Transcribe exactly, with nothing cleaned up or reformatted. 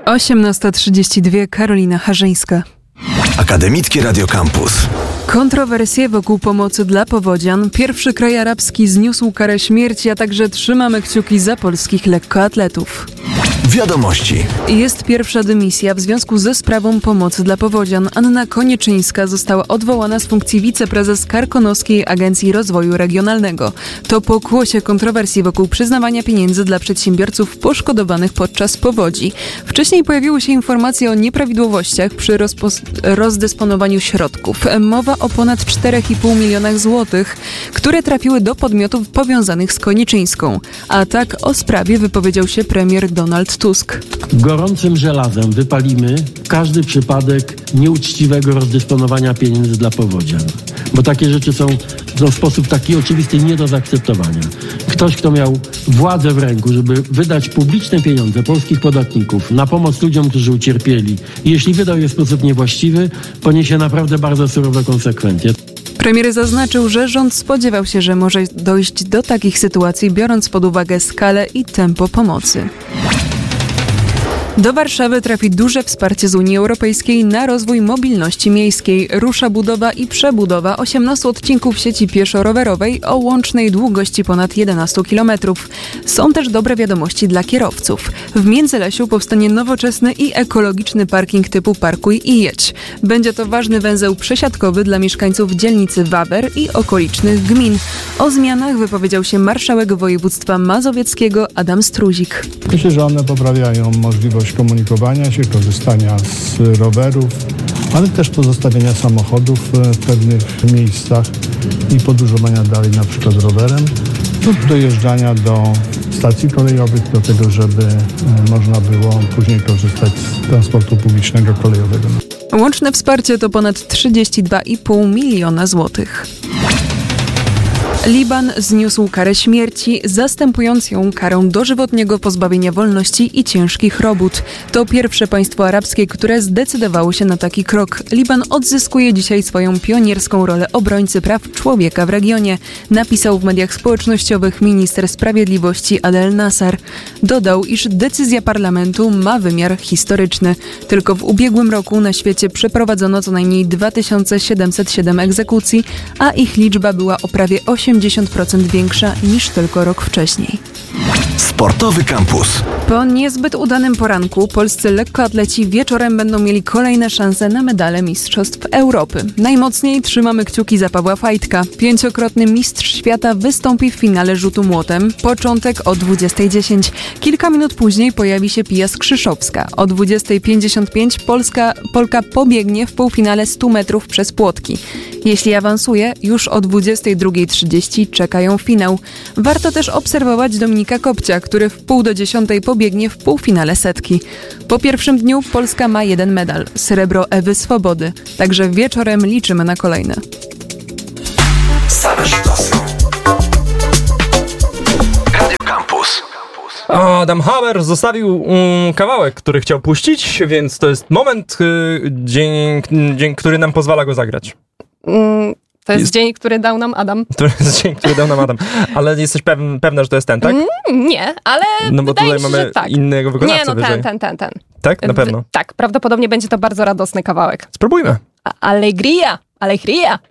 osiemnasta trzydzieści dwa, Karolina Harzyńska. Akademickie Radio Campus. Kontrowersje wokół pomocy dla powodzian. Pierwszy kraj arabski zniósł karę śmierci, a także trzymamy kciuki za polskich lekkoatletów. Wiadomości. Jest pierwsza dymisja w związku ze sprawą pomocy dla powodzian. Anna Konieczyńska została odwołana z funkcji wiceprezes Karkonoskiej Agencji Rozwoju Regionalnego. To pokłosie kontrowersji wokół przyznawania pieniędzy dla przedsiębiorców poszkodowanych podczas powodzi. Wcześniej pojawiły się informacje o nieprawidłowościach przy rozpos- rozdysponowaniu środków. Mowa o ponad czterech i pół milionach złotych, które trafiły do podmiotów powiązanych z Konieczyńską. A tak o sprawie wypowiedział się premier Donald Tusk. Gorącym żelazem wypalimy każdy przypadek nieuczciwego rozdysponowania pieniędzy dla powodzian. Bo takie rzeczy są, są w sposób taki oczywisty nie do zaakceptowania. Ktoś, kto miał władzę w ręku, żeby wydać publiczne pieniądze polskich podatników na pomoc ludziom, którzy ucierpieli, i jeśli wydał je w sposób niewłaściwy, poniesie naprawdę bardzo surowe konsekwencje. Premier zaznaczył, że rząd spodziewał się, że może dojść do takich sytuacji, biorąc pod uwagę skalę i tempo pomocy. Do Warszawy trafi duże wsparcie z Unii Europejskiej na rozwój mobilności miejskiej. Rusza budowa i przebudowa osiemnastu odcinków sieci pieszo-rowerowej o łącznej długości ponad jedenaście kilometrów. Są też dobre wiadomości dla kierowców. W Międzylesiu powstanie nowoczesny i ekologiczny parking typu Parkuj i jedź. Będzie to ważny węzeł przesiadkowy dla mieszkańców dzielnicy Wawer i okolicznych gmin. O zmianach wypowiedział się marszałek województwa mazowieckiego Adam Struzik. Myślę, że one poprawiają możliwość komunikowania się, korzystania z rowerów, ale też pozostawienia samochodów w pewnych miejscach i podróżowania dalej na przykład rowerem lub dojeżdżania do stacji kolejowych, do tego, żeby można było później korzystać z transportu publicznego kolejowego. Łączne wsparcie to ponad trzydzieści dwa i pół miliona złotych. Liban zniósł karę śmierci, zastępując ją karą dożywotniego pozbawienia wolności i ciężkich robót. To pierwsze państwo arabskie, które zdecydowało się na taki krok. Liban odzyskuje dzisiaj swoją pionierską rolę obrońcy praw człowieka w regionie, napisał w mediach społecznościowych minister sprawiedliwości Adel Nasser. Dodał, iż decyzja parlamentu ma wymiar historyczny. Tylko w ubiegłym roku na świecie przeprowadzono co najmniej dwa tysiące siedemset siedem egzekucji, a ich liczba była o prawie osiemdziesiąt procent większa niż tylko rok wcześniej. Sportowy Campus. Po niezbyt udanym poranku polscy lekkoatleci wieczorem będą mieli kolejne szanse na medale Mistrzostw Europy. Najmocniej trzymamy kciuki za Pawła Fajtka. Pięciokrotny mistrz świata wystąpi w finale rzutu młotem. Początek o dwudziesta dziesięć. Kilka minut później pojawi się Pia Skrzyszowska. O dwudziesta pięćdziesiąt pięć Polska, Polka pobiegnie w półfinale stu metrów przez płotki. Jeśli awansuje, już o dwudziesta druga trzydzieści czekają finał. Warto też obserwować Dominika Kopcia, który w pół do dziesiątej pobiegnie w półfinale setki. Po pierwszym dniu Polska ma jeden medal, srebro Ewy Swobody. Także wieczorem liczymy na kolejne. Same sztosy. Radio Campus. Adam Haber zostawił um, kawałek, który chciał puścić, więc to jest moment, y, dzień, dzień, który nam pozwala go zagrać. Mm. To jest, jest dzień, który dał nam Adam. To jest dzień, który dał nam Adam. Ale jesteś pewna, pewna że to jest ten, tak? Mm, nie, ale No bo tutaj się, mamy że tak. innego wykonawcę Nie, no wyżej. ten, ten, ten, ten. Tak? Na pewno? W, tak, prawdopodobnie będzie to bardzo radosny kawałek. Spróbujmy. A- Alegria, alegria.